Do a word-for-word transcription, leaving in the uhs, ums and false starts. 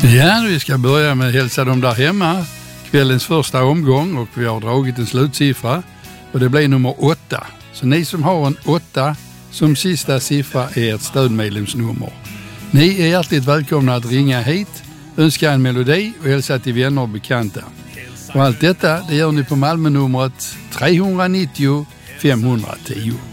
Ja, vi ska börja med att hälsa dem där hemma. Kvällens första omgång och vi har dragit en slutsiffra och det blir nummer åtta. Så ni som har en åtta som sista siffra är ett stödmedlemsnummer. Ni är hjärtligt välkomna att ringa hit, önska en melodi och hälsa till vänner och bekanta. Och allt detta det gör ni på Malmönumret tre nittio fem tio.